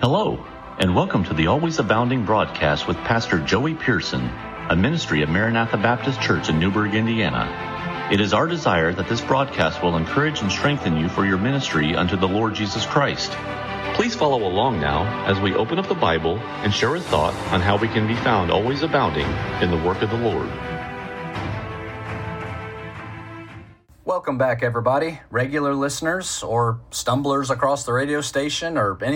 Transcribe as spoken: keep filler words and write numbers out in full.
Hello, and welcome to the Always Abounding broadcast with Pastor Joey Pearson, a ministry of Maranatha Baptist Church in Newburgh, Indiana. It is our desire that this broadcast will encourage and strengthen you for your ministry unto the Lord Jesus Christ. Please follow along now as we open up the Bible and share a thought on how we can be found always abounding in the work of the Lord. Welcome back, everybody, regular listeners or stumblers across the radio station or any